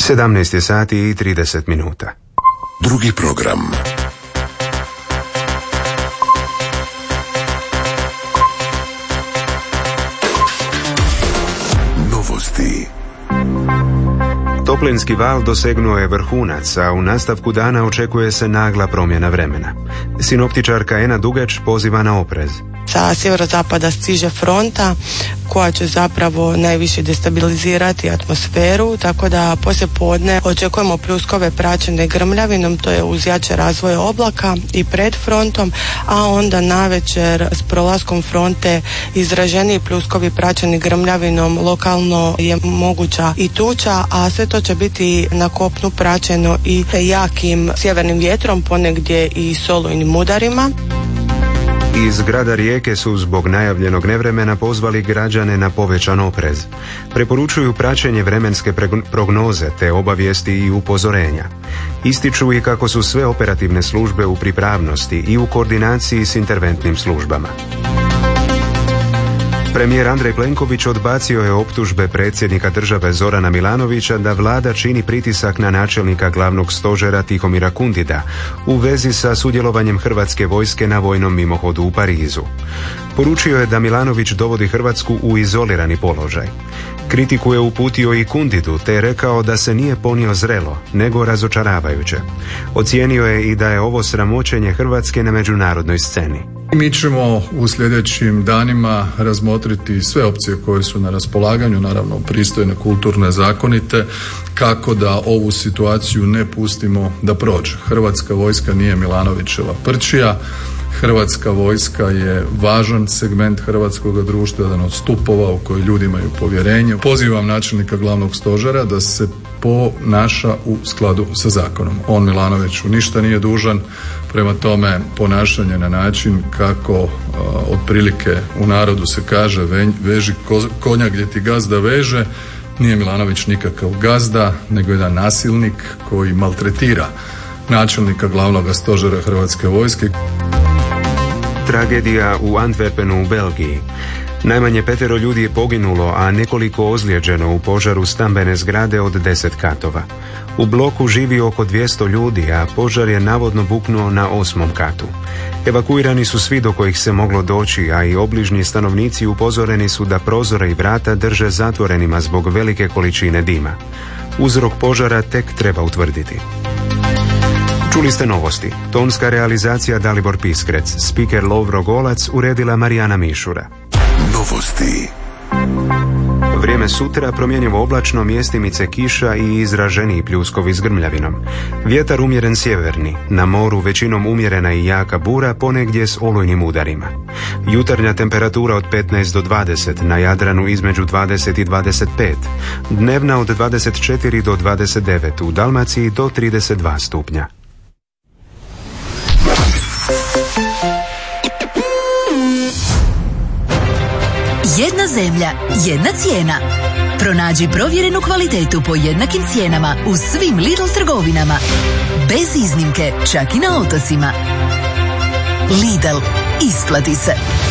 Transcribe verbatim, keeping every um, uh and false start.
sedamnaest je sati i trideset minuta. Drugi program. Novosti. Toplinski val dosegnuo je vrhunac, a u nastavku dana očekuje se nagla promjena vremena. Sinoptičarka Ena Dugač poziva na oprez. Sa sjeverozapada stiže fronta koja će zapravo najviše destabilizirati atmosferu, tako da poslije podne očekujemo pljuskove praćene grmljavinom, to je uz jače razvoje oblaka i pred frontom, a onda navečer s prolaskom fronte izraženiji pljuskovi praćeni grmljavinom, lokalno je moguća i tuča, a sve to će biti na kopnu praćeno i jakim sjevernim vjetrom, ponegdje i solujnim udarima. Iz grada Rijeke su zbog najavljenog nevremena pozvali građane na povećan oprez. Preporučuju praćenje vremenske prognoze te obavijesti i upozorenja. Ističu i kako su sve operativne službe u pripravnosti i u koordinaciji s interventnim službama. Premijer Andrej Plenković odbacio je optužbe predsjednika države Zorana Milanovića da vlada čini pritisak na načelnika glavnog stožera Tihomira Kundida u vezi sa sudjelovanjem hrvatske vojske na vojnom mimohodu u Parizu. Poručio je da Milanović dovodi Hrvatsku u izolirani položaj. Kritiku je uputio i Kundidu te je rekao da se nije ponio zrelo, nego razočaravajuće. Ocijenio je i da je ovo sramoćenje Hrvatske na međunarodnoj sceni. Mi ćemo u sljedećim danima razmotriti sve opcije koje su na raspolaganju, naravno pristojne, kulturne, zakonite, kako da ovu situaciju ne pustimo da prođe. Hrvatska vojska nije Milanovićeva prčija. Hrvatska vojska je važan segment hrvatskog društva, jedan od stupova u koji ljudi imaju povjerenje. Pozivam načelnika glavnog stožera da se ponaša u skladu sa zakonom. On Milanoviću ništa nije dužan, prema tome ponašanje na način kako uh, otprilike u narodu se kaže ve, veži konja gdje ti gazda veže, nije Milanović nikakav gazda, nego jedan nasilnik koji maltretira načelnika glavnog stožera Hrvatske vojske. Tragedija u Antwerpenu u Belgiji. Najmanje petero ljudi je poginulo, a nekoliko ozlijeđeno u požaru stambene zgrade od deset katova. U bloku živi oko dvjesto ljudi, a požar je navodno buknuo na osmom katu. Evakuirani su svi do kojih se moglo doći, a i obližnji stanovnici upozoreni su da prozore i vrata drže zatvorenima zbog velike količine dima. Uzrok požara tek treba utvrditi. Čuli ste novosti. Tonska realizacija Dalibor Piskrec, spiker Lovro Golac, uredila Marijana Mišura. Novosti. Vrijeme sutra promjenjivo oblačno, mjestimice kiša i izraženiji pljuskovi s grmljavinom. Vjetar umjeren sjeverni, na moru većinom umjerena i jaka bura, ponegdje s olujnim udarima. Jutarnja temperatura od petnaest do dvadeset, na Jadranu između dvadeset i dvadeset pet. Dnevna od dvadeset četiri do dvadeset devet, u Dalmaciji do trideset dva stupnja. Jedna zemlja, jedna cijena. Pronađi provjerenu kvalitetu po jednakim cijenama u svim Lidl trgovinama. Bez iznimke, čak i na otocima. Lidl, isplati se.